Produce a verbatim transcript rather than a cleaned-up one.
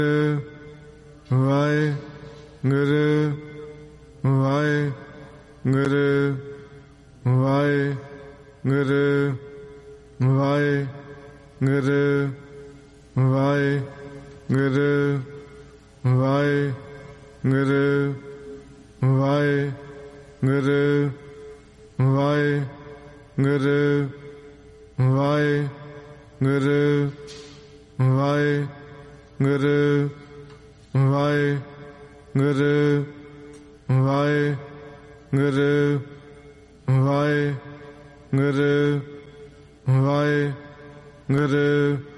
Waheguru Waheguru Waheguru Waheguru Waheguru Waheguru Waheguru Waheguru Waheguru Waheguru Waheguru Waheguru Waheguru Waheguru